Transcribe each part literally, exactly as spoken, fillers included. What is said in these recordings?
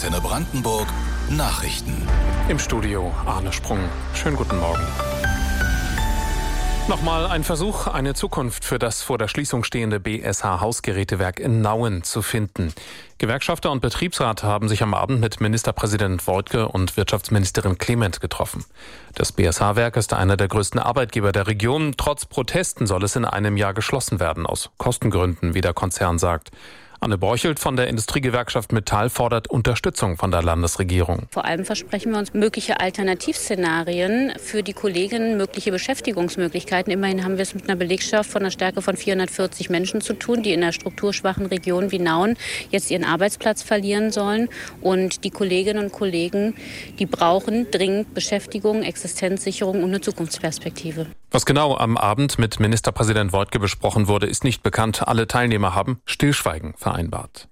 Antenne Brandenburg Nachrichten. Im Studio Arne Sprung. Schönen guten Morgen. Nochmal ein Versuch, eine Zukunft für das vor der Schließung stehende B S H-Hausgerätewerk in Nauen zu finden. Gewerkschafter und Betriebsrat haben sich am Abend mit Ministerpräsident Woidke und Wirtschaftsministerin Clement getroffen. Das B S H-Werk ist einer der größten Arbeitgeber der Region. Trotz Protesten soll es in einem Jahr geschlossen werden, aus Kostengründen, wie der Konzern sagt. Anne Borchelt von der Industriegewerkschaft Metall fordert Unterstützung von der Landesregierung. Vor allem versprechen wir uns mögliche Alternativszenarien für die Kolleginnen, mögliche Beschäftigungsmöglichkeiten. Immerhin haben wir es mit einer Belegschaft von einer Stärke von vierhundertvierzig Menschen zu tun, die in einer strukturschwachen Region wie Nauen jetzt ihren Arbeitsplatz verlieren sollen. Und die Kolleginnen und Kollegen, die brauchen dringend Beschäftigung, Existenzsicherung und eine Zukunftsperspektive. Was genau am Abend mit Ministerpräsident Woidke besprochen wurde, ist nicht bekannt. Alle Teilnehmer haben Stillschweigen vereinbart.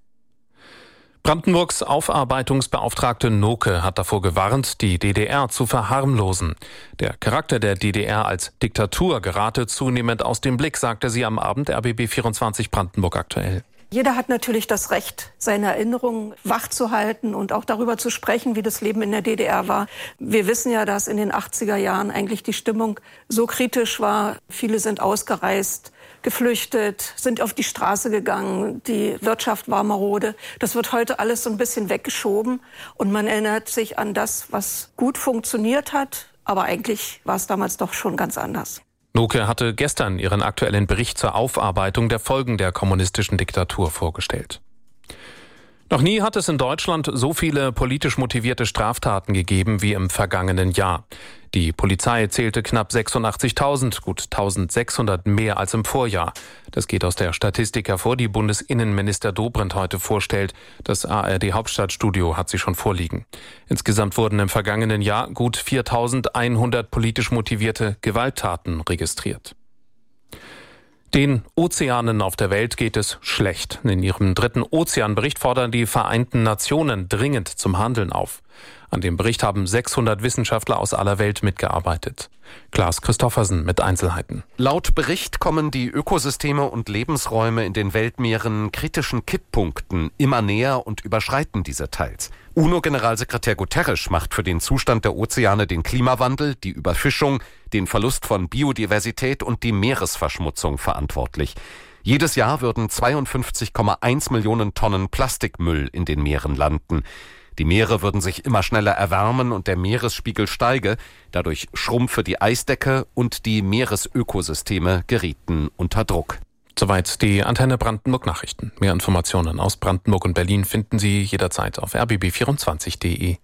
Brandenburgs Aufarbeitungsbeauftragte Noke hat davor gewarnt, die D D R zu verharmlosen. Der Charakter der D D R als Diktatur gerate zunehmend aus dem Blick, sagte sie am Abend R B B vierundzwanzig Brandenburg aktuell. Jeder hat natürlich das Recht, seine Erinnerungen wachzuhalten und auch darüber zu sprechen, wie das Leben in der D D R war. Wir wissen ja, dass in den achtziger Jahren eigentlich die Stimmung so kritisch war. Viele sind ausgereist, geflüchtet, sind auf die Straße gegangen. Die Wirtschaft war marode. Das wird heute alles so ein bisschen weggeschoben. Und man erinnert sich an das, was gut funktioniert hat. Aber eigentlich war es damals doch schon ganz anders. Noke hatte gestern ihren aktuellen Bericht zur Aufarbeitung der Folgen der kommunistischen Diktatur vorgestellt. Noch nie hat es in Deutschland so viele politisch motivierte Straftaten gegeben wie im vergangenen Jahr. Die Polizei zählte knapp sechsundachtzigtausend, gut eintausendsechshundert mehr als im Vorjahr. Das geht aus der Statistik hervor, die Bundesinnenminister Dobrindt heute vorstellt. Das A R D Hauptstadtstudio hat sie schon vorliegen. Insgesamt wurden im vergangenen Jahr gut viertausendeinhundert politisch motivierte Gewalttaten registriert. Den Ozeanen auf der Welt geht es schlecht. In ihrem dritten Ozeanbericht fordern die Vereinten Nationen dringend zum Handeln auf. An dem Bericht haben sechshundert Wissenschaftler aus aller Welt mitgearbeitet. Klaas Christoffersen mit Einzelheiten. Laut Bericht kommen die Ökosysteme und Lebensräume in den Weltmeeren kritischen Kipppunkten immer näher und überschreiten diese teils. UNO-Generalsekretär Guterres macht für den Zustand der Ozeane den Klimawandel, die Überfischung, den Verlust von Biodiversität und die Meeresverschmutzung verantwortlich. Jedes Jahr würden zweiundfünfzig Komma eins Millionen Tonnen Plastikmüll in den Meeren landen. Die Meere würden sich immer schneller erwärmen und der Meeresspiegel steige. Dadurch schrumpfe die Eisdecke und die Meeresökosysteme gerieten unter Druck. Soweit die Antenne Brandenburg Nachrichten. Mehr Informationen aus Brandenburg und Berlin finden Sie jederzeit auf r b b vierundzwanzig punkt d e.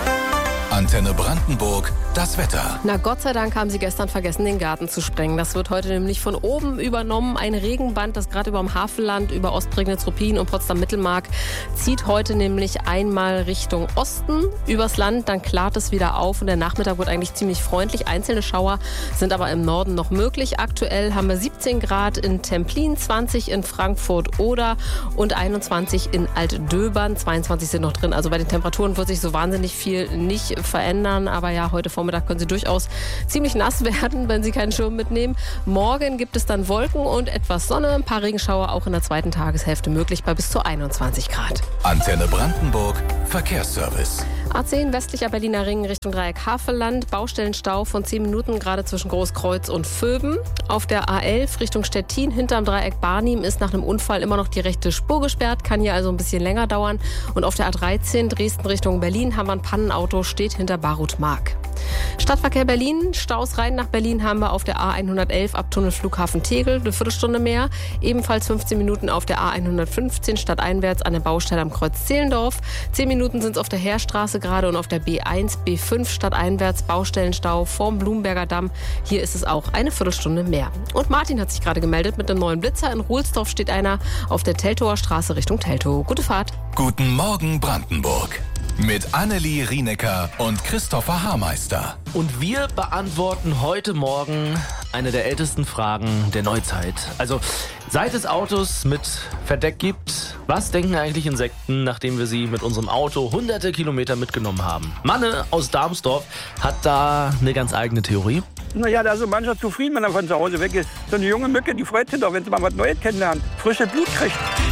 Antenne Brandenburg, das Wetter. Na Gott sei Dank haben Sie gestern vergessen, den Garten zu sprengen. Das wird heute nämlich von oben übernommen. Ein Regenband, das gerade über dem Havelland, über Ostprignitz, Ruppin und Potsdam-Mittelmark zieht heute nämlich einmal Richtung Osten übers Land. Dann klart es wieder auf und der Nachmittag wird eigentlich ziemlich freundlich. Einzelne Schauer sind aber im Norden noch möglich. Aktuell haben wir siebzehn Grad in Templin, zwanzig in Frankfurt-Oder und einundzwanzig in Altdöbern. zweiundzwanzig sind noch drin. Also bei den Temperaturen wird sich so wahnsinnig viel nicht verändern, aber ja, heute Vormittag können Sie durchaus ziemlich nass werden, wenn Sie keinen Schirm mitnehmen. Morgen gibt es dann Wolken und etwas Sonne, ein paar Regenschauer auch in der zweiten Tageshälfte möglich bei bis zu einundzwanzig Grad. Antenne Brandenburg, Verkehrsservice. A zehn westlicher Berliner Ring Richtung Dreieck Havelland, Baustellenstau von zehn Minuten gerade zwischen Großkreuz und Vöben. Auf der A elf Richtung Stettin hinterm Dreieck Barnim ist nach einem Unfall immer noch die rechte Spur gesperrt, kann hier also ein bisschen länger dauern. Und auf der A dreizehn Dresden Richtung Berlin haben wir ein Pannenauto, steht hinter Barut-Mark. Stadtverkehr Berlin, Staus rein nach Berlin haben wir auf der A hundertelf ab Tunnel Flughafen Tegel, eine Viertelstunde mehr. Ebenfalls fünfzehn Minuten auf der A hundertfünfzehn stadteinwärts an der Baustelle am Kreuz Zehlendorf. zehn Minuten sind es auf der Heerstraße gerade und auf der B eins, B fünf stadteinwärts Baustellenstau vorm Blumberger Damm. Hier ist es auch eine Viertelstunde mehr. Und Martin hat sich gerade gemeldet mit einem neuen Blitzer. In Ruhlsdorf steht einer auf der Teltower Straße Richtung Teltow. Gute Fahrt. Guten Morgen Brandenburg. Mit Annelie Rienecker und Christopher Haarmeister. Und wir beantworten heute Morgen eine der ältesten Fragen der Neuzeit. Also, seit es Autos mit Verdeck gibt, was denken eigentlich Insekten, nachdem wir sie mit unserem Auto hunderte Kilometer mitgenommen haben? Manne aus Darmsdorf hat da eine ganz eigene Theorie. Naja, da ist so mancher zufrieden, wenn er von zu Hause weg ist. So eine junge Mücke, die freut sich doch, wenn sie mal was Neues kennenlernt. Frische Blut kriegt.